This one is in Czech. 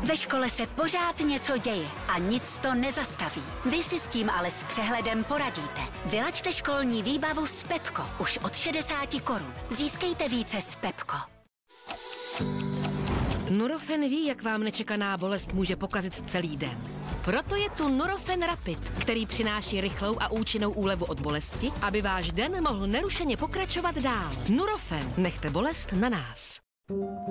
Ve škole se pořád něco děje a nic to nezastaví. Vy si s tím ale s přehledem poradíte. Vylaďte školní výbavu s Pepko už od 60 korun. Získejte více s Pepko. Nurofen ví, jak vám nečekaná bolest může pokazit celý den. Proto je tu Nurofen Rapid, který přináší rychlou a účinnou úlevu od bolesti, aby váš den mohl nerušeně pokračovat dál. Nurofen, nechte bolest na nás.